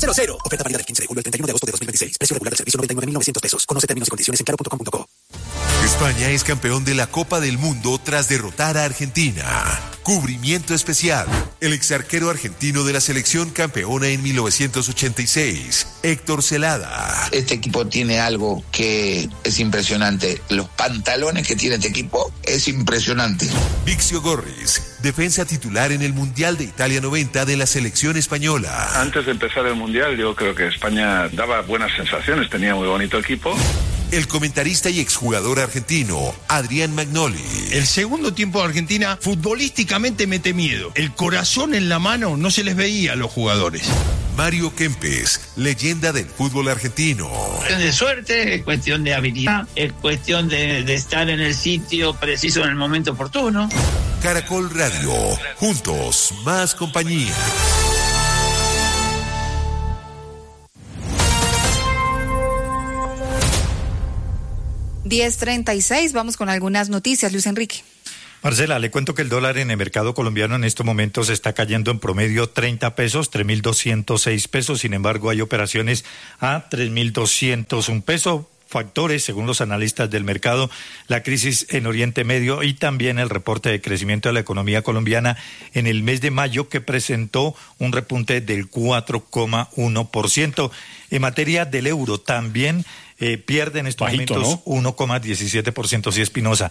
100. Oferta válida del 15 de julio al 31 de agosto de 2026. Precio regular del servicio 99.900 pesos. Conoce términos y condiciones en claro.com.co. España es campeón de la Copa del Mundo tras derrotar a Argentina. Cubrimiento especial. El exarquero argentino de la selección campeona en 1986, Héctor Celada. Este equipo tiene algo que es impresionante. Los pantalones que tiene este equipo es impresionante. Vixio Gorris, defensa titular en el Mundial de Italia 90 de la selección española. Antes de empezar el Mundial, yo creo que España daba buenas sensaciones, tenía muy bonito equipo. El comentarista y exjugador argentino, Adrián Magnoli. El segundo tiempo de Argentina futbolísticamente mete miedo. El corazón en la mano no se les veía a los jugadores. Mario Kempes, leyenda del fútbol argentino. Es cuestión de suerte, es cuestión de habilidad, es cuestión de estar en el sitio preciso en el momento oportuno. Caracol Radio, juntos, más compañía. (10:36), vamos con algunas noticias, Luis Enrique. Marcela, le cuento que el dólar en el mercado colombiano en estos momentos está cayendo en promedio 30 pesos, 3.206 pesos. Sin embargo, hay operaciones a 3.201 pesos. Factores, según los analistas del mercado, la crisis en Oriente Medio y también el reporte de crecimiento de la economía colombiana en el mes de mayo, que presentó un repunte del 4,1%. En materia del euro, también pierde en estos bajito, momentos, ¿no? 1,17%, sí, Espinosa.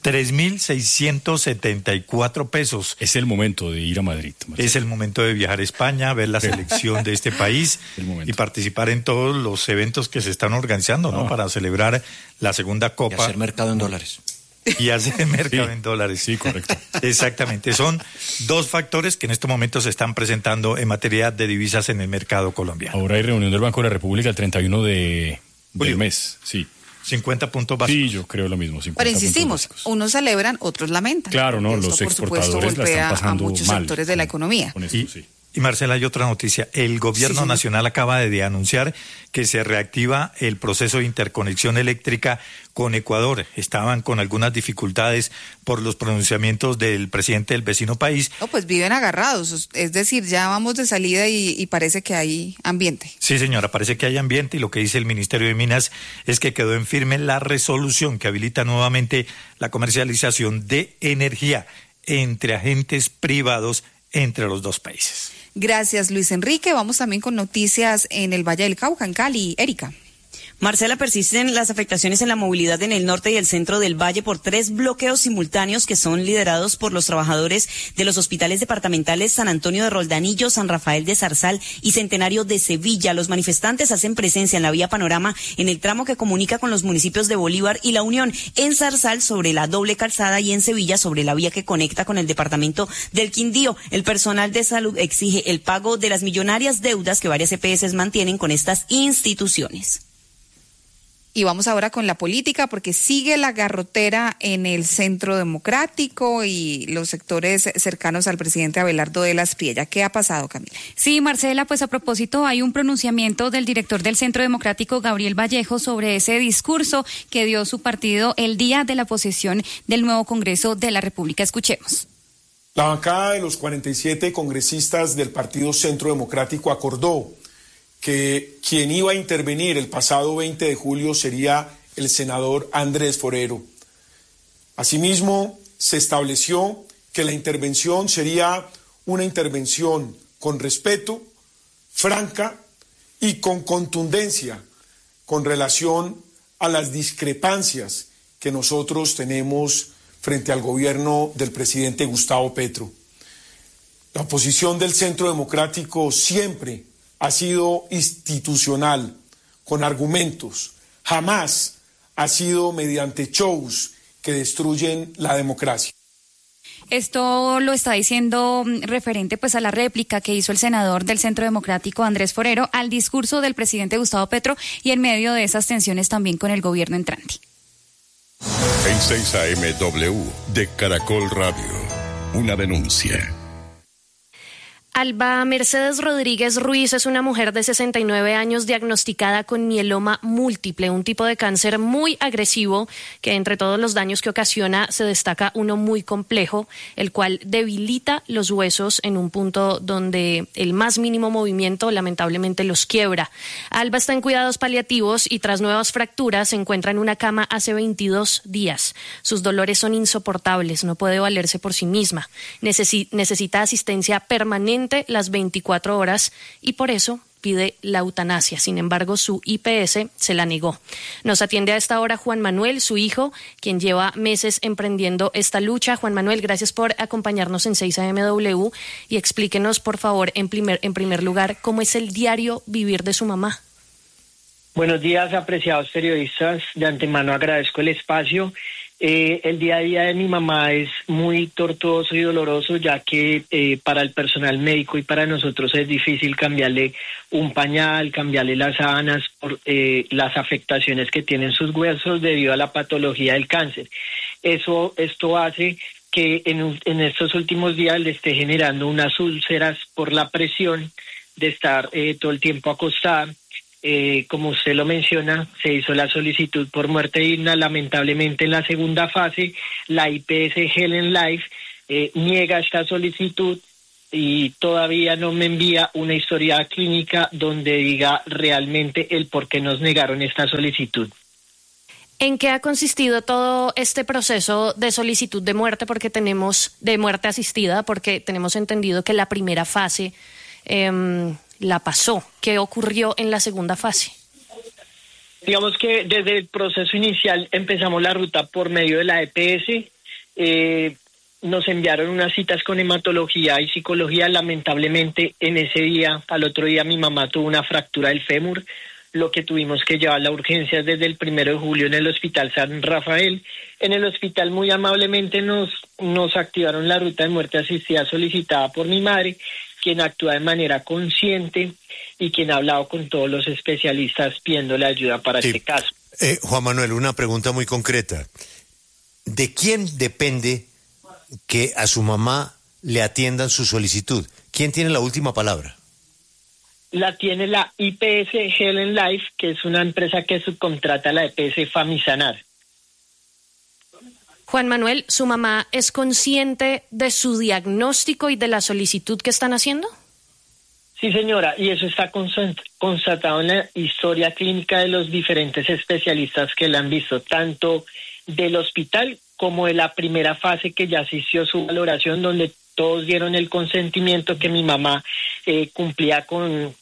3.674 pesos. Es el momento de ir a Madrid. Marcelo. Es el momento de viajar a España, ver la selección de este país y participar en todos los eventos que se están organizando, ¿no? Para celebrar la segunda Copa. Y hacer mercado en dólares. Y hacer mercado en dólares. Sí, correcto. Exactamente. Son dos factores que en estos momentos se están presentando en materia de divisas en el mercado colombiano. Ahora hay reunión del Banco de la República el 31 del mes, sí. 50 puntos básicos. Sí, yo creo lo mismo. Pero insistimos, unos celebran, otros lamentan. Claro, no, los esto, exportadores por supuesto, golpea la están pasando a muchos mal, sectores de la economía. Con esto, sí. Y Marcela, hay otra noticia. El gobierno nacional acaba de anunciar que se reactiva el proceso de interconexión eléctrica con Ecuador. Estaban con algunas dificultades por los pronunciamientos del presidente del vecino país. No, pues viven agarrados, es decir, ya vamos de salida y parece que hay ambiente. Sí, señora, parece que hay ambiente y lo que dice el Ministerio de Minas es que quedó en firme la resolución que habilita nuevamente la comercialización de energía entre agentes privados entre los dos países. Gracias, Luis Enrique. Vamos también con noticias en el Valle del Cauca, en Cali. Erika. Marcela, persisten las afectaciones en la movilidad en el norte y el centro del Valle por 3 bloqueos simultáneos que son liderados por los trabajadores de los hospitales departamentales San Antonio de Roldanillo, San Rafael de Zarzal y Centenario de Sevilla. Los manifestantes hacen presencia en la vía Panorama en el tramo que comunica con los municipios de Bolívar y La Unión, en Zarzal sobre la doble calzada y en Sevilla sobre la vía que conecta con el departamento del Quindío. El personal de salud exige el pago de las millonarias deudas que varias EPS mantienen con estas instituciones. Y vamos ahora con la política, porque sigue la garrotera en el Centro Democrático y los sectores cercanos al presidente Abelardo de la Espriella. ¿Qué ha pasado, Camila? Sí, Marcela, pues a propósito hay un pronunciamiento del director del Centro Democrático, Gabriel Vallejo, sobre ese discurso que dio su partido el día de la posesión del nuevo Congreso de la República. Escuchemos. La bancada de los 47 congresistas del Partido Centro Democrático acordó que quien iba a intervenir el pasado 20 de julio sería el senador Andrés Forero. Asimismo, se estableció que la intervención sería una intervención con respeto, franca y con contundencia con relación a las discrepancias que nosotros tenemos frente al gobierno del presidente Gustavo Petro. La oposición del Centro Democrático siempre ha sido institucional, con argumentos, jamás ha sido mediante shows que destruyen la democracia. Esto lo está diciendo referente pues a la réplica que hizo el senador del Centro Democrático, Andrés Forero, al discurso del presidente Gustavo Petro y en medio de esas tensiones también con el gobierno entrante. En 6 AM W de Caracol Radio, una denuncia. Alba Mercedes Rodríguez Ruiz es una mujer de 69 años diagnosticada con mieloma múltiple, un tipo de cáncer muy agresivo que entre todos los daños que ocasiona se destaca uno muy complejo, el cual debilita los huesos en un punto donde el más mínimo movimiento lamentablemente los quiebra. Alba está en cuidados paliativos y tras nuevas fracturas se encuentra en una cama hace 22 días. Sus dolores son insoportables, no puede valerse por sí misma, necesita asistencia permanente las 24 horas y por eso pide la eutanasia. Sin embargo, su IPS se la negó. Nos atiende a esta hora Juan Manuel, su hijo, quien lleva meses emprendiendo esta lucha. Juan Manuel, gracias por acompañarnos en 6 AMW y explíquenos, por favor, en primer lugar, cómo es el diario vivir de su mamá. Buenos días, apreciados periodistas. De antemano agradezco el espacio. El día a día de mi mamá es muy tortuoso y doloroso, ya que para el personal médico y para nosotros es difícil cambiarle un pañal, cambiarle las sábanas por las afectaciones que tienen sus huesos debido a la patología del cáncer. Esto hace que en estos últimos días le esté generando unas úlceras por la presión de estar todo el tiempo acostada. Como usted lo menciona, se hizo la solicitud por muerte digna. Lamentablemente en la segunda fase, la IPS Helen Life niega esta solicitud y todavía no me envía una historia clínica donde diga realmente el por qué nos negaron esta solicitud. ¿En qué ha consistido todo este proceso de solicitud de muerte? Porque tenemos de muerte asistida, porque tenemos entendido que la primera fase la pasó. ¿Qué ocurrió en la segunda fase? Digamos que desde el proceso inicial empezamos la ruta por medio de la EPS. Nos enviaron unas citas con hematología y psicología. Lamentablemente en ese día, al otro día, mi mamá tuvo una fractura del fémur, lo que tuvimos que llevar a urgencias desde el 1 de julio en el Hospital San Rafael. En el hospital muy amablemente nos activaron la ruta de muerte asistida solicitada por mi madre, quien actúa de manera consciente y quien ha hablado con todos los especialistas pidiéndole ayuda para este caso. Juan Manuel, una pregunta muy concreta. ¿De quién depende que a su mamá le atiendan su solicitud? ¿Quién tiene la última palabra? La tiene la IPS Helen Life, que es una empresa que subcontrata a la EPS Famisanar. Juan Manuel, ¿su mamá es consciente de su diagnóstico y de la solicitud que están haciendo? Sí, señora, y eso está constatado en la historia clínica de los diferentes especialistas que la han visto, tanto del hospital como de la primera fase que ya asistió su valoración, donde todos dieron el consentimiento que mi mamá cumplía con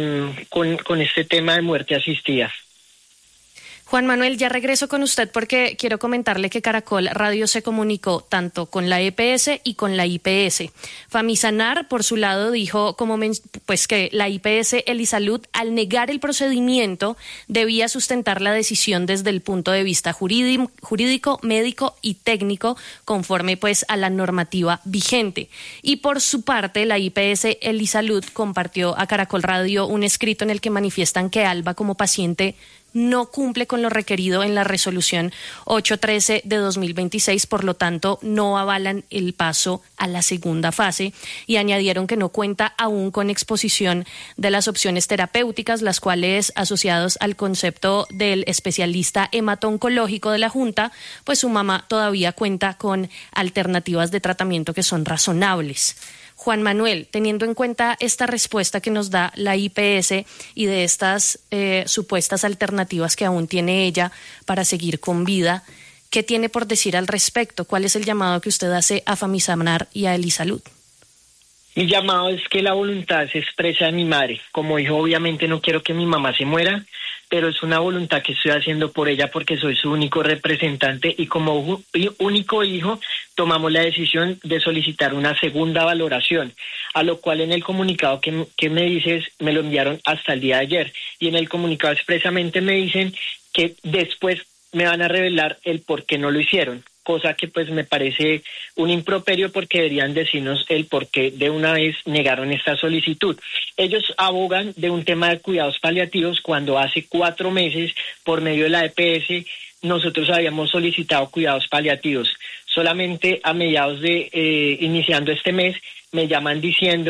este tema de muerte asistida. Juan Manuel, ya regreso con usted porque quiero comentarle que Caracol Radio se comunicó tanto con la EPS y con la IPS. Famisanar, por su lado, dijo que la IPS Elisalud, al negar el procedimiento, debía sustentar la decisión desde el punto de vista jurídico, médico y técnico, conforme a la normativa vigente. Y por su parte, la IPS Elisalud compartió a Caracol Radio un escrito en el que manifiestan que Alba, como paciente, no cumple con lo requerido en la resolución 813 de 2026, por lo tanto no avalan el paso a la segunda fase y añadieron que no cuenta aún con exposición de las opciones terapéuticas, las cuales, asociados al concepto del especialista hemato-oncológico de la Junta, pues su mamá todavía cuenta con alternativas de tratamiento que son razonables. Juan Manuel, teniendo en cuenta esta respuesta que nos da la IPS y de estas supuestas alternativas que aún tiene ella para seguir con vida, ¿qué tiene por decir al respecto? ¿Cuál es el llamado que usted hace a Famisanar y a Elisalud? Mi llamado es que la voluntad se expresa de mi madre. Como hijo, obviamente no quiero que mi mamá se muera, pero es una voluntad que estoy haciendo por ella porque soy su único representante y como único hijo tomamos la decisión de solicitar una segunda valoración, a lo cual en el comunicado que me dices me lo enviaron hasta el día de ayer y en el comunicado expresamente me dicen que después me van a revelar el por qué no lo hicieron, cosa que pues me parece un improperio porque deberían decirnos el por qué de una vez negaron esta solicitud. Ellos abogan de un tema de cuidados paliativos cuando hace 4 meses por medio de la EPS nosotros habíamos solicitado cuidados paliativos. Solamente a mediados de iniciando este mes me llaman diciendo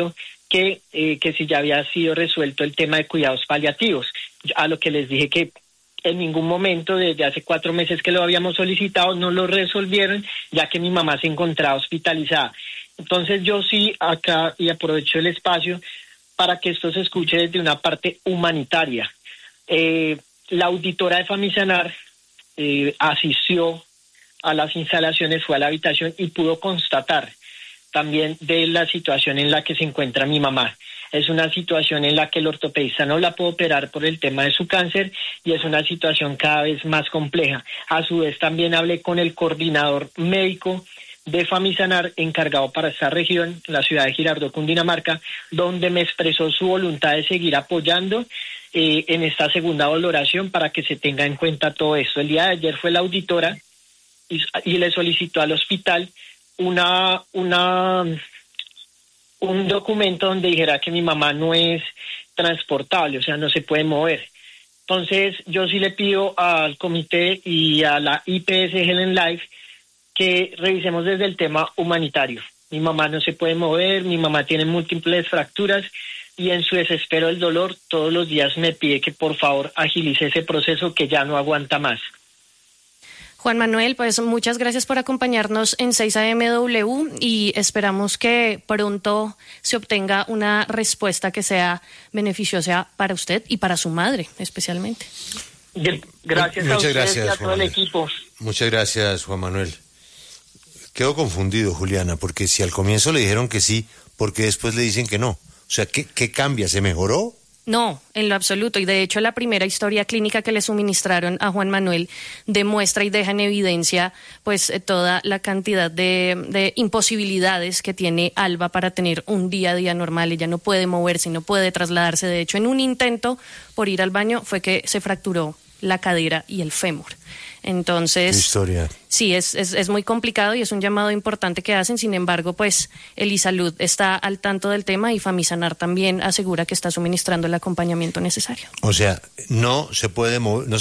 que si ya había sido resuelto el tema de cuidados paliativos, a lo que les dije que en ningún momento, desde hace 4 meses que lo habíamos solicitado, no lo resolvieron, ya que mi mamá se encontraba hospitalizada. Entonces yo sí acá, y aprovecho el espacio para que esto se escuche desde una parte humanitaria. La auditora de Famisanar asistió a las instalaciones, fue a la habitación y pudo constatar también de la situación en la que se encuentra mi mamá. Es una situación en la que el ortopedista no la puede operar por el tema de su cáncer y es una situación cada vez más compleja. A su vez también hablé con el coordinador médico de Famisanar encargado para esta región, la ciudad de Girardot, Cundinamarca, donde me expresó su voluntad de seguir apoyando en esta segunda valoración para que se tenga en cuenta todo esto. El día de ayer fue la auditora y le solicitó al hospital un documento donde dijera que mi mamá no es transportable, o sea, no se puede mover. Entonces, yo sí le pido al comité y a la IPS Helen Life que revisemos desde el tema humanitario. Mi mamá no se puede mover, mi mamá tiene múltiples fracturas y en su desespero del dolor todos los días me pide que por favor agilice ese proceso que ya no aguanta más. Juan Manuel, pues muchas gracias por acompañarnos en 6AMW y esperamos que pronto se obtenga una respuesta que sea beneficiosa para usted y para su madre, especialmente. Gracias a ustedes y a todo el equipo. Muchas gracias, Juan Manuel. Quedo confundido, Juliana, porque si al comienzo le dijeron que sí, ¿por qué después le dicen que no? O sea, ¿qué cambia? ¿Se mejoró? No, en lo absoluto. Y de hecho la primera historia clínica que le suministraron a Juan Manuel demuestra y deja en evidencia pues toda la cantidad de imposibilidades que tiene Alba para tener un día a día normal. Ella no puede moverse, no puede trasladarse. De hecho, en un intento por ir al baño fue que se fracturó la cadera y el fémur. Entonces, ¿qué historia? Sí, es muy complicado y es un llamado importante que hacen. Sin embargo, pues el iSalud está al tanto del tema y Famisanar también asegura que está suministrando el acompañamiento necesario. O sea, no se puede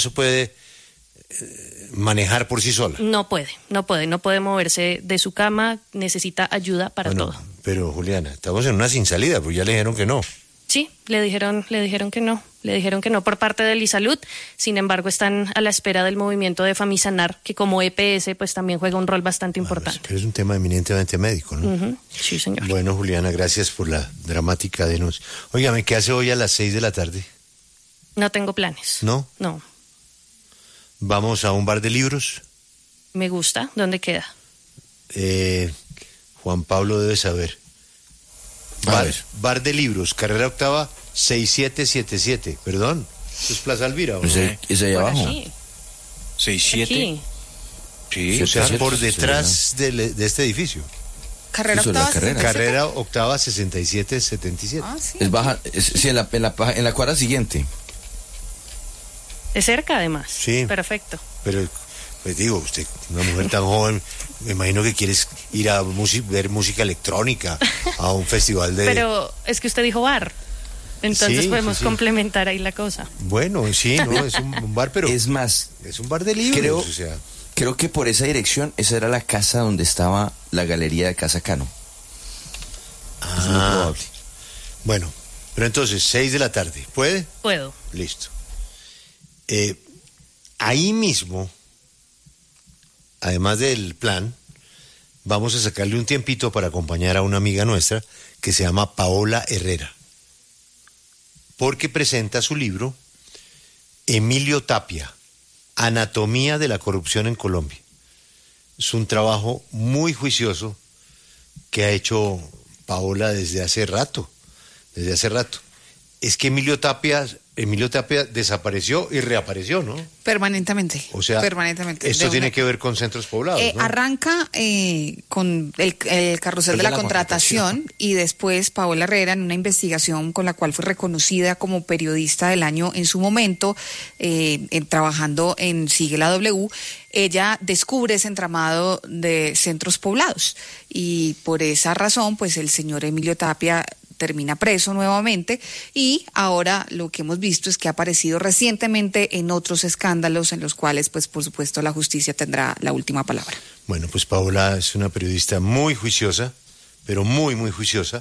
manejar por sí sola. No puede moverse de su cama, necesita ayuda para todo. Pero Juliana, estamos en una sin salida, pues ya le dijeron que no. Sí, le dijeron que no por parte del iSalud. Sin embargo, están a la espera del movimiento de Famisanar, que como EPS pues también juega un rol bastante importante. Pero es un tema eminentemente médico, ¿no? Uh-huh. Sí, señor. Bueno, Juliana, gracias por la dramática denuncia. Óigame, ¿qué hace hoy a las 6 de la tarde? No tengo planes. ¿No? No. ¿Vamos a un bar de libros? Me gusta. ¿Dónde queda? Juan Pablo debe saber. Bar de libros, carrera octava 6777, perdón. Eso es Plaza Alvira. ¿O no? ¿Es ahí abajo? 67. Sí, o sea, por detrás de este edificio. Carrera octava. Carrera octava 6777. Ah, sí. Es baja, sí, en la cuadra siguiente. Es cerca, además. Sí. Perfecto. Pero, pues digo, usted, una mujer tan joven, me imagino que quieres ir a ver música electrónica, a un festival de... Pero es que usted dijo bar. Entonces sí, podemos sí. complementar ahí la cosa. Bueno, sí, no, es un bar, pero... Es más... Es un bar de libros, o sea... Creo que por esa dirección, esa era la casa donde estaba la galería de Casa Cano. Es muy probable. Bueno, pero entonces, 6 de la tarde, ¿puede? Puedo. Listo. Ahí mismo, además del plan, vamos a sacarle un tiempito para acompañar a una amiga nuestra que se llama Paola Herrera, porque presenta su libro Emilio Tapia, Anatomía de la corrupción en Colombia. Es un trabajo muy juicioso que ha hecho Paola desde hace rato. Es que Emilio Tapia desapareció y reapareció, ¿no? Permanentemente. O sea, permanentemente. Esto tiene que ver con centros poblados, ¿no? Arranca con el carrusel de la contratación y después Paola Herrera, en una investigación con la cual fue reconocida como periodista del año en su momento, trabajando en Sigue la W, ella descubre ese entramado de centros poblados y por esa razón, pues el señor Emilio Tapia termina preso nuevamente y ahora lo que hemos visto es que ha aparecido recientemente en otros escándalos en los cuales, pues por supuesto, la justicia tendrá la última palabra. Bueno, pues Paola es una periodista muy juiciosa, pero muy, muy juiciosa,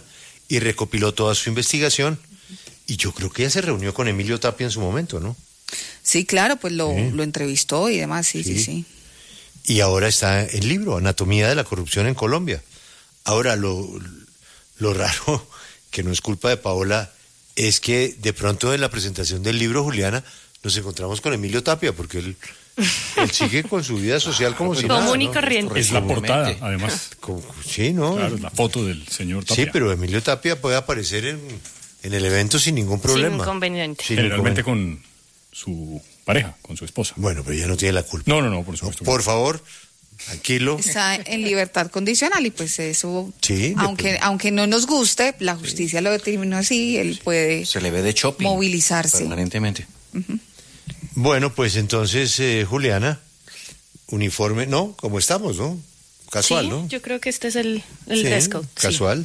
y recopiló toda su investigación. Y yo creo que ella se reunió con Emilio Tapia en su momento, ¿no? Sí, claro, pues lo entrevistó y demás, sí. Y ahora está el libro, Anatomía de la Corrupción en Colombia. Ahora, lo raro, que no es culpa de Paola, es que de pronto en la presentación del libro, Juliana, nos encontramos con Emilio Tapia, porque él sigue con su vida social como si nada. Común y corriente. Es la portada, además. Sí, ¿no? Claro, la foto del señor Tapia. Sí, pero Emilio Tapia puede aparecer en el evento sin ningún problema. Sin inconveniente. Generalmente con su pareja, con su esposa. Bueno, pero ella no tiene la culpa. No, por supuesto. Por favor, tranquilo. Está en libertad condicional y pues eso, sí, aunque no nos guste, la justicia lo determinó así, él puede se le ve de shopping movilizarse permanentemente. Bueno, pues entonces, Juliana, uniforme, ¿no? Como estamos, ¿no? Casual, sí, ¿no? Yo creo que este es el dress code. Casual.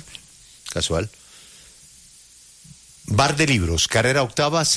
Bar de Libros, carrera octava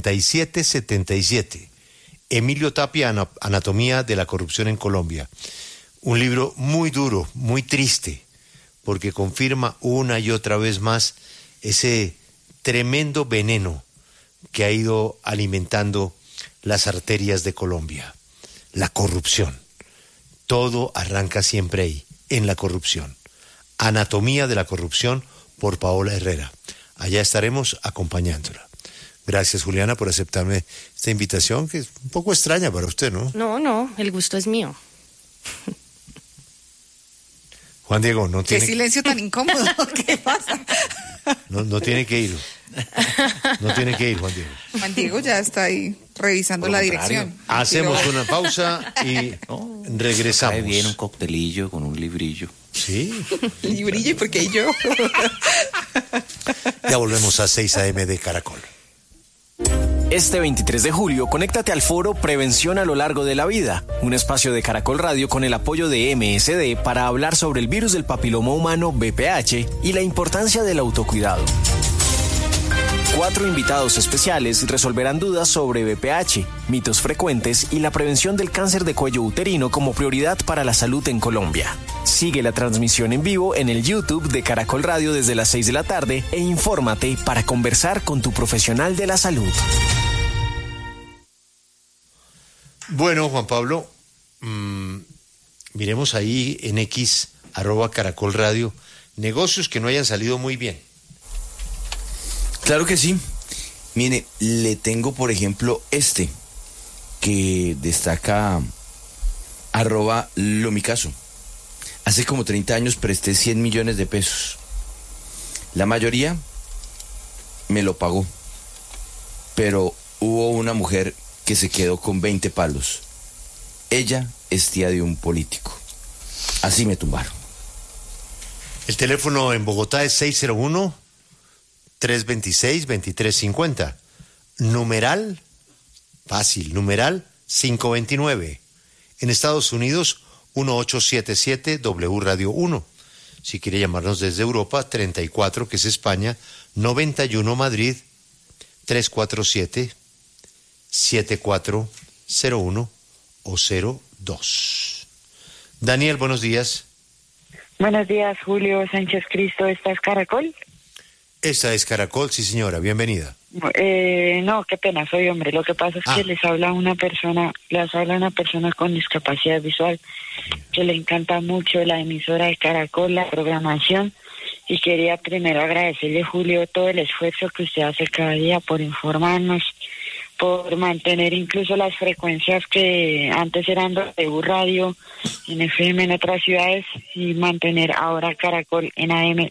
6777. Emilio Tapia, Anatomía de la Corrupción en Colombia. Un libro muy duro, muy triste, porque confirma una y otra vez más ese tremendo veneno que ha ido alimentando las arterias de Colombia. La corrupción. Todo arranca siempre ahí, en la corrupción. Anatomía de la Corrupción por Paola Herrera. Allá estaremos acompañándola. Gracias, Juliana, por aceptarme esta invitación, que es un poco extraña para usted, ¿no? No, el gusto es mío. Juan Diego, no tiene... Qué silencio tan incómodo, ¿qué pasa? No tiene que ir. No tiene que ir, Juan Diego. Juan Diego ya está ahí revisando la dirección. Hacemos una pausa y regresamos. Ahí viene un coctelillo con un librillo. Sí. Librillo, porque yo... Ya volvemos a 6 AM de Caracol. Este 23 de julio, conéctate al foro Prevención a lo largo de la vida, un espacio de Caracol Radio con el apoyo de MSD para hablar sobre el virus del papiloma humano VPH y la importancia del autocuidado. 4 invitados especiales resolverán dudas sobre VPH, mitos frecuentes y la prevención del cáncer de cuello uterino como prioridad para la salud en Colombia. Sigue la transmisión en vivo en el YouTube de Caracol Radio desde las 6 de la tarde e infórmate para conversar con tu profesional de la salud. Bueno, Juan Pablo, miremos ahí en X, @Caracol Radio, negocios que no hayan salido muy bien. Claro que sí. Mire, le tengo, por ejemplo, que destaca @Lomicaso. Hace como 30 años presté 100 millones de pesos. La mayoría me lo pagó. Pero hubo una mujer que se quedó con 20 palos. Ella es tía de un político. Así me tumbaron. El teléfono en Bogotá es 601-326-2350. Numeral 529. En Estados Unidos, 1877 W Radio 1. Si quiere llamarnos desde Europa, 34, que es España, 91 Madrid, 347-7401 o 02. Daniel, buenos días. Buenos días, Julio Sánchez Cristo. ¿Esta es Caracol? Esta es Caracol, sí señora, bienvenida. No, qué pena, soy hombre. Lo que pasa es que les habla una persona con discapacidad visual que le encanta mucho la emisora de Caracol, la programación, y quería primero agradecerle, Julio, todo el esfuerzo que usted hace cada día por informarnos, por mantener incluso las frecuencias que antes eran de U Radio, en FM en otras ciudades, y mantener ahora Caracol en AM.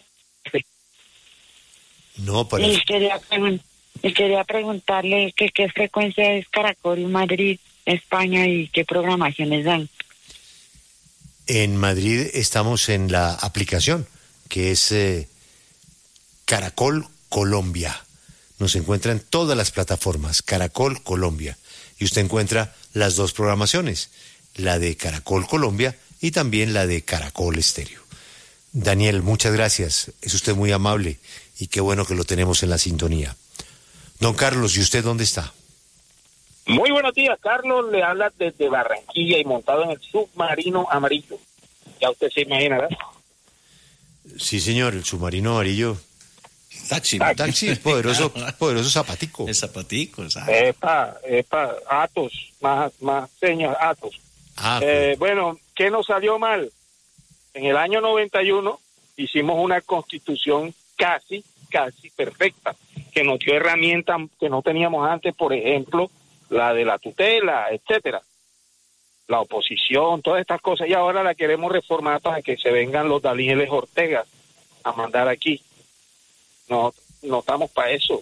No, parece. Y quería preguntarle qué frecuencia es Caracol en Madrid, España, y qué programaciones dan. En Madrid estamos en la aplicación, que es Caracol Colombia. Nos encuentra en todas las plataformas, Caracol Colombia. Y usted encuentra las dos programaciones, la de Caracol Colombia y también la de Caracol Estéreo. Daniel, muchas gracias. Es usted muy amable y qué bueno que lo tenemos en la sintonía. Don Carlos, ¿y usted dónde está? Muy buenos días, Carlos. Le habla desde Barranquilla y montado en el submarino amarillo. Ya usted se imagina, ¿verdad? Sí, señor, el submarino amarillo Taxi, poderoso zapatico. El zapatico, ¿sabes? Epa, Atos, más señas, Atos. Bueno, ¿qué nos salió mal? En el año 91 hicimos una constitución casi perfecta, que nos dio herramientas que no teníamos antes, por ejemplo, la de la tutela, etcétera, la oposición, todas estas cosas, y ahora la queremos reformar para que se vengan los Danieles Ortega a mandar aquí. No estamos para eso.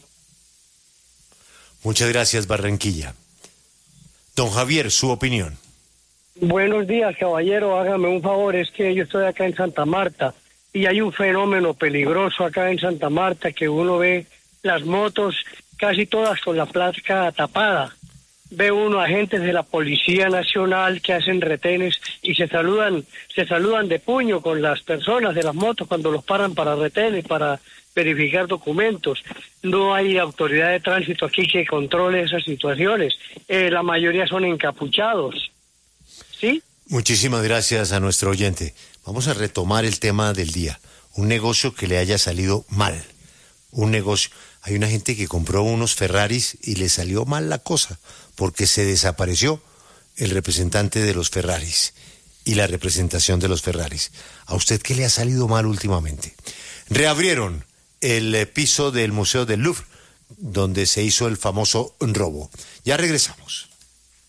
Muchas gracias, Barranquilla. Don Javier, su opinión. Buenos días, caballero. Hágame un favor, es que yo estoy acá en Santa Marta y hay un fenómeno peligroso acá en Santa Marta, que uno ve las motos casi todas con la placa tapada. Ve uno agentes de la Policía Nacional que hacen retenes y se saludan de puño con las personas de las motos cuando los paran para retenes, para verificar documentos. No hay autoridad de tránsito aquí que controle esas situaciones. La mayoría son encapuchados. ¿Sí? Muchísimas gracias a nuestro oyente. Vamos a retomar el tema del día. Un negocio que le haya salido mal. Un negocio. Hay una gente que compró unos Ferraris y le salió mal la cosa, porque se desapareció el representante de los Ferraris y la representación de los Ferraris. ¿A usted qué le ha salido mal últimamente? Reabrieron el piso del Museo del Louvre, donde se hizo el famoso robo. Ya regresamos.